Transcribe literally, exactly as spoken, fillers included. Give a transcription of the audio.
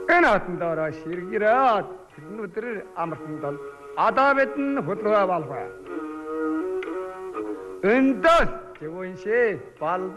Энэ атандаараа ширгэрээд тэдэн өдөр амартанд бол одоо бидэн хөдөлгөөн болов. Эндээс зөвхөн шээ бал